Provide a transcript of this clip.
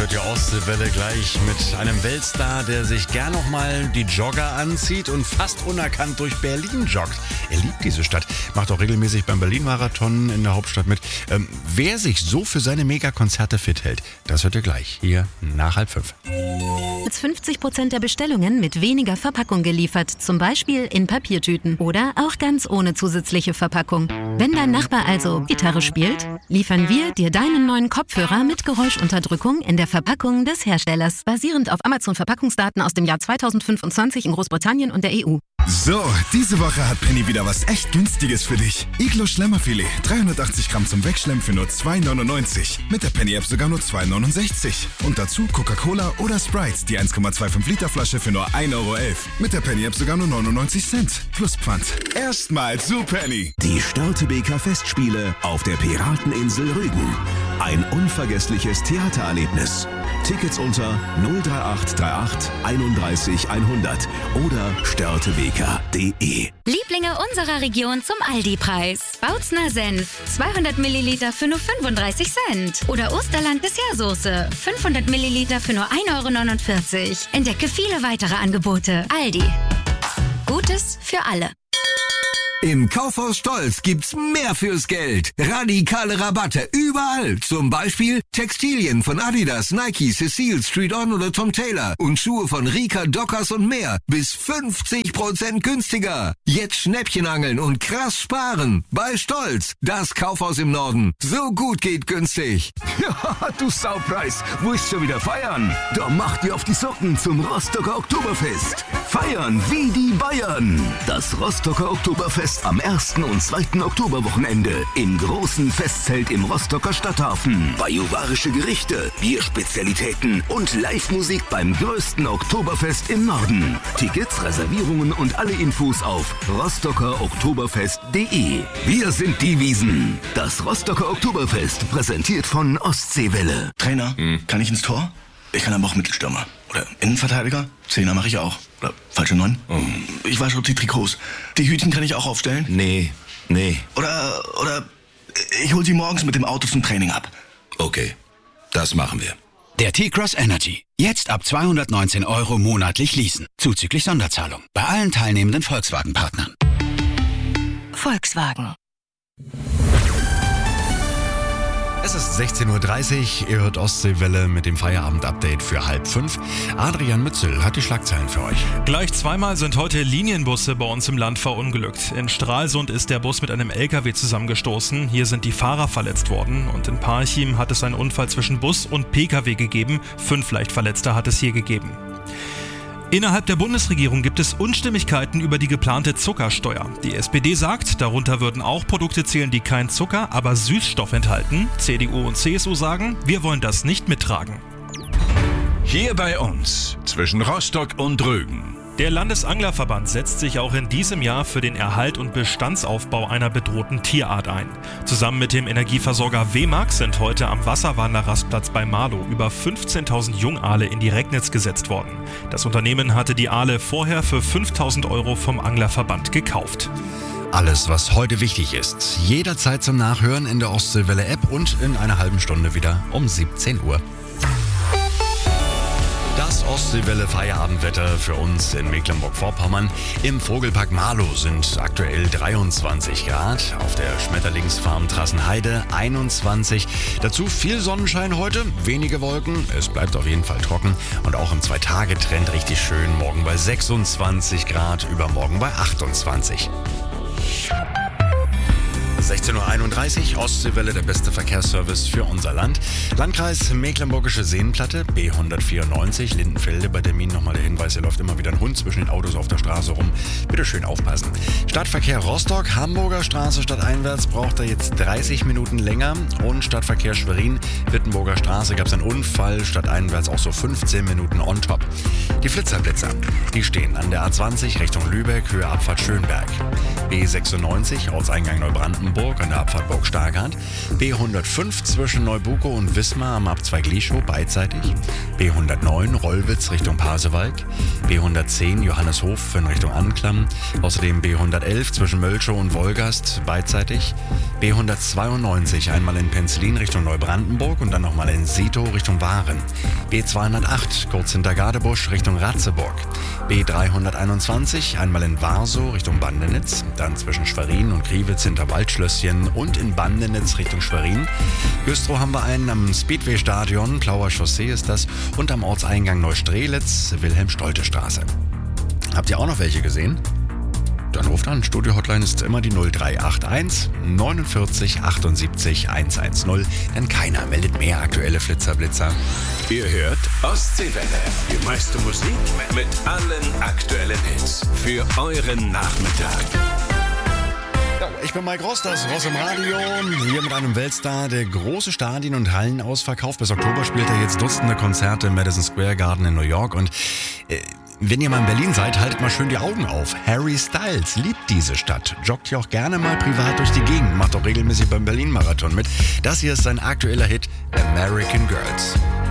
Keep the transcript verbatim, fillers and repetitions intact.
hört ihr Ostseewelle gleich mit einem Weltstar, der sich gern noch mal die Jogger anzieht und fast unerkannt durch Berlin joggt. Er liebt diese Stadt, macht auch regelmäßig beim Berlin-Marathon in der Hauptstadt mit. Ähm, wer sich so für seine Megakonzerte fit hält, das hört ihr gleich hier nach halb fünf. Jetzt fünfzig Prozent der Bestellungen mit weniger Verpackung geliefert, zum Beispiel in Papiertüten oder auch ganz ohne zusätzliche Verpackung. Wenn dein Nachbar also Gitarre spielt, liefern wir dir deinen neuen Kopfhörer mit Geräuschunterdrückung in der Verpackung des Herstellers, basierend auf Amazon-Verpackungsdaten aus dem Jahr zweitausendfünfundzwanzig in Großbritannien und der E U. So, diese Woche hat Penny wieder was echt Günstiges für dich. Iglo Schlemmerfilet, dreihundertachtzig Gramm zum Wegschlemmen für nur zwei neunundneunzig. Mit der Penny-App sogar nur zwei neunundsechzig. Und dazu Coca-Cola oder Sprite, die eins Komma fünfundzwanzig Liter Flasche für nur ein Euro elf. Mit der Penny-App sogar nur neunundneunzig Cent. Plus Pfand. Erstmal zu Penny. Die Störtebeker Festspiele auf der Pirateninsel Rügen. Ein unvergessliches Theatererlebnis. Tickets unter null drei acht drei acht einunddreißig hundert oder störtebeker punkt de. Lieblinge unserer Region zum Aldi-Preis. Bautzner Senf, zweihundert Milliliter für nur fünfunddreißig Cent. Oder Osterland Dessertsoße, fünfhundert Milliliter für nur ein Euro neunundvierzig. Entdecke viele weitere Angebote. Aldi. Gutes für alle. Im Kaufhaus Stolz gibt's mehr fürs Geld. Radikale Rabatte überall. Zum Beispiel Textilien von Adidas, Nike, Cecile, Street On oder Tom Taylor. Und Schuhe von Rika, Dockers und mehr. Bis fünfzig Prozent günstiger. Jetzt Schnäppchen angeln und krass sparen. Bei Stolz. Das Kaufhaus im Norden. So gut geht günstig. Ja, du Saupreis. Willst schon wieder feiern? Da macht ihr auf die Socken zum Rostocker Oktoberfest. Feiern wie die Bayern. Das Rostocker Oktoberfest am ersten und zweiten Oktoberwochenende im großen Festzelt im Rostocker Stadthafen. Bajuwarische Gerichte, Bierspezialitäten und Live-Musik beim größten Oktoberfest im Norden. Tickets, Reservierungen und alle Infos auf rostocker oktoberfest punkt de. Wir sind die Wiesen. Das Rostocker Oktoberfest, präsentiert von Ostseewelle. Trainer, hm. kann ich ins Tor? Ich kann aber auch Mittelstürmer. Oder Innenverteidiger? Zehner mache ich auch. Oder falsche Neun? Oh. Ich wasche auch die Trikots. Die Hütchen kann ich auch aufstellen? Nee, nee. Oder, oder ich hol sie morgens mit dem Auto zum Training ab. Okay, das machen wir. Der T-Cross Energy. Jetzt ab zweihundertneunzehn Euro monatlich leasen. Zuzüglich Sonderzahlung. Bei allen teilnehmenden Volkswagen-Partnern. Volkswagen. Es ist sechzehn Uhr dreißig, ihr hört Ostseewelle mit dem Feierabend-Update für halb fünf. Adrian Mützel hat die Schlagzeilen für euch. Gleich zweimal sind heute Linienbusse bei uns im Land verunglückt. In Stralsund ist der Bus mit einem L K W zusammengestoßen. Hier sind die Fahrer verletzt worden. Und in Parchim hat es einen Unfall zwischen Bus und P K W gegeben. Fünf Leichtverletzte hat es hier gegeben. Innerhalb der Bundesregierung gibt es Unstimmigkeiten über die geplante Zuckersteuer. Die S P D sagt, darunter würden auch Produkte zählen, die kein Zucker, aber Süßstoff enthalten. C D U und C S U sagen, wir wollen das nicht mittragen. Hier bei uns, zwischen Rostock und Rügen. Der Landesanglerverband setzt sich auch in diesem Jahr für den Erhalt und Bestandsaufbau einer bedrohten Tierart ein. Zusammen mit dem Energieversorger W M A G sind heute am Wasserwanderrastplatz bei Marlow über fünfzehntausend Jungaale in die Regnitz gesetzt worden. Das Unternehmen hatte die Aale vorher für fünftausend Euro vom Anglerverband gekauft. Alles, was heute wichtig ist, jederzeit zum Nachhören in der Ostseewelle-App und in einer halben Stunde wieder um siebzehn Uhr. Das Ostseewelle-Feierabendwetter für uns in Mecklenburg-Vorpommern. Im Vogelpark Marlow sind aktuell dreiundzwanzig Grad, auf der Schmetterlingsfarm Trassenheide einundzwanzig. Dazu viel Sonnenschein heute, wenige Wolken, es bleibt auf jeden Fall trocken und auch im Zwei-Tage-Trend richtig schön. Morgen bei sechsundzwanzig Grad, übermorgen bei achtundzwanzig. sechzehn Uhr einunddreißig, Ostseewelle, der beste Verkehrsservice für unser Land. Landkreis Mecklenburgische Seenplatte, B hundertvierundneunzig, Lindenfelde. Bei Termin nochmal der Hinweis, hier läuft immer wieder ein Hund zwischen den Autos auf der Straße rum. Bitte schön aufpassen. Stadtverkehr Rostock, Hamburger Straße stadteinwärts braucht er jetzt dreißig Minuten länger. Und Stadtverkehr Schwerin, Wittenburger Straße gab es einen Unfall, stadteinwärts auch so fünfzehn Minuten on top. Die Flitzerblitzer, die stehen an der A zwanzig Richtung Lübeck, Höhe Abfahrt Schönberg. B sechsundneunzig, Ortseingang Neubrandenburg. Brandenburg an der Abfahrtburg Stargard. B hundertfünf zwischen Neubuko und Wismar am Abzweig Lieschow beidseitig. B hundertneun Rollwitz Richtung Pasewalk. B hundertzehn Johanneshof in Richtung Anklam. Außerdem B hundertelf zwischen Mölschow und Wolgast beidseitig. B hundertzweiundneunzig einmal in Penzlin Richtung Neubrandenburg und dann nochmal in Sito Richtung Waren. B zweihundertacht kurz hinter Gadebusch Richtung Ratzeburg. B dreihunderteinundzwanzig einmal in Warsow Richtung Bandenitz, dann zwischen Schwerin und Kriwitz hinter Waldschlösschen und in Bandenitz Richtung Schwerin. Güstrow haben wir einen am Speedway-Stadion, Plauer Chaussee ist das, und am Ortseingang Neustrelitz, Wilhelm-Stolte-Straße. Habt ihr auch noch welche gesehen? Dann ruft an. Studio-Hotline ist immer die null drei acht eins neunundvierzig achtundsiebzig hundertzehn, denn keiner meldet mehr aktuelle Flitzerblitzer. Ihr hört Ostseewelle. Die meiste Musik mit allen aktuellen Hits für euren Nachmittag. Ich bin Mike Ross, das Ross im Radio, hier mit einem Weltstar, der große Stadien und Hallen ausverkauft. Bis Oktober spielt er jetzt Dutzende Konzerte im Madison Square Garden in New York und äh, wenn ihr mal in Berlin seid, haltet mal schön die Augen auf. Harry Styles liebt diese Stadt, joggt ja auch gerne mal privat durch die Gegend, macht auch regelmäßig beim Berlin-Marathon mit. Das hier ist sein aktueller Hit, American Girls.